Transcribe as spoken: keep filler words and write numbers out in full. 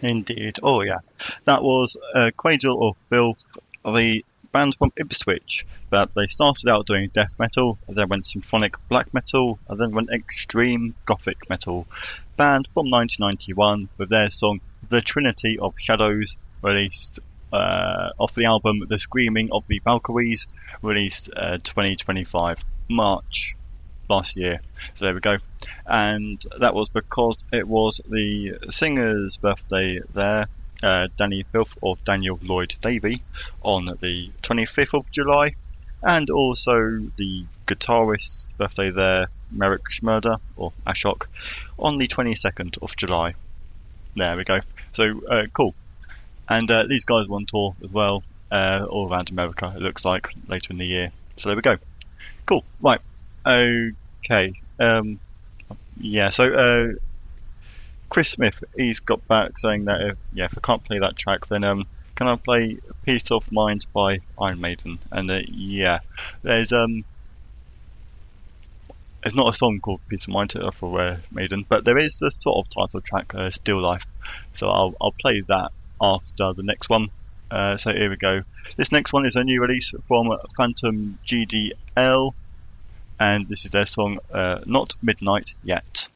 Indeed. Oh yeah, that was uh, Cradle of Filth, the band from Ipswich. That they started out doing death metal, and then went symphonic black metal, and then went extreme gothic metal. Band from nineteen ninety-one with their song "The Trinity of Shadows," released uh, off the album "The Screaming of the Valkyries," released uh, twenty twenty-five March last year. So there we go. And that was because it was the singer's birthday there, uh, Danny Filth, or Daniel Lloyd Davy, on the twenty-fifth of July, and also the guitarist's birthday there, Merrick Schmurder, or Ashok, on the twenty-second of July. There we go. So, uh, cool. And uh, these guys were on tour as well, uh, all around America, it looks like, later in the year. So there we go. Cool. Right. Okay. Um, yeah, so uh, Chris Smith, he's got back saying that if, yeah, if I can't play that track, then um, can I play Peace of Mind by Iron Maiden? And uh, yeah, there's um, there's not a song called Peace of Mind for uh, Maiden, but there is a sort of title track, uh, Still Life. So I'll I'll play that after the next one. Uh, so here we go. This next one is a new release from Phantom G D L, and this is their song uh, Not Midnight Yet.